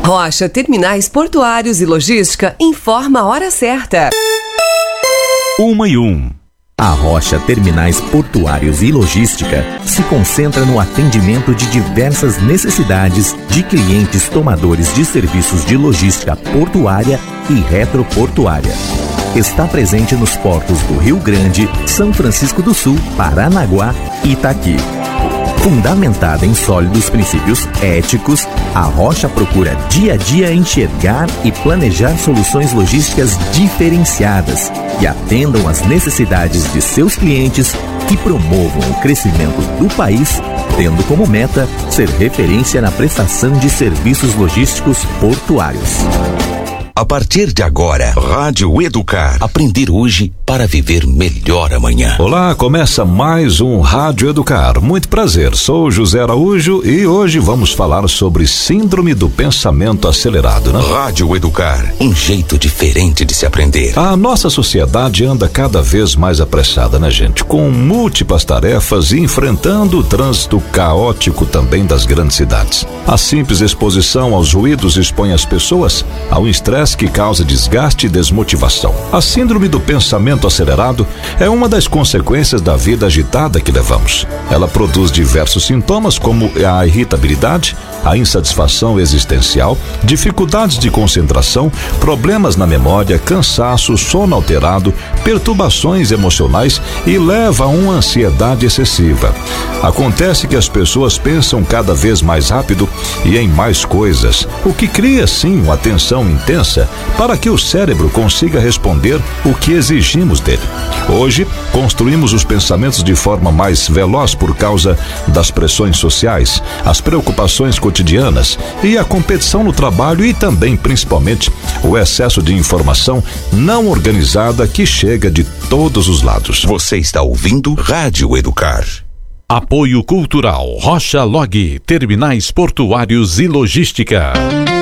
Rocha Terminais Portuários e Logística informa a hora certa. 1:01. A Rocha Terminais Portuários e Logística se concentra no atendimento de diversas necessidades de clientes tomadores de serviços de logística portuária e retroportuária. Está presente nos portos do Rio Grande, São Francisco do Sul, Paranaguá e Itaqui. Fundamentada em sólidos princípios éticos, a Rocha procura dia a dia enxergar e planejar soluções logísticas diferenciadas que atendam às necessidades de seus clientes e promovam o crescimento do país, tendo como meta ser referência na prestação de serviços logísticos portuários. A partir de agora, Rádio Educar. Aprender hoje para viver melhor amanhã. Olá, começa mais um Rádio Educar. Muito prazer, sou José Araújo e hoje vamos falar sobre síndrome do pensamento acelerado, né? Rádio Educar, um jeito diferente de se aprender. A nossa sociedade anda cada vez mais apressada, né, gente? Com múltiplas tarefas e enfrentando o trânsito caótico também das grandes cidades. A simples exposição aos ruídos expõe as pessoas ao estresse que causa desgaste e desmotivação. A síndrome do pensamento acelerado é uma das consequências da vida agitada que levamos. Ela produz diversos sintomas como a irritabilidade, a insatisfação existencial, dificuldades de concentração, problemas na memória, cansaço, sono alterado, perturbações emocionais e leva a uma ansiedade excessiva. Acontece que as pessoas pensam cada vez mais rápido e em mais coisas, o que cria sim uma tensão intensa para que o cérebro consiga responder o que exigimos dele. Hoje, construímos os pensamentos de forma mais veloz por causa das pressões sociais, as preocupações cotidianas e a competição no trabalho e também, principalmente, o excesso de informação não organizada que chega de todos os lados. Você está ouvindo Rádio Educar. Apoio Cultural Rocha Log, Terminais Portuários e Logística.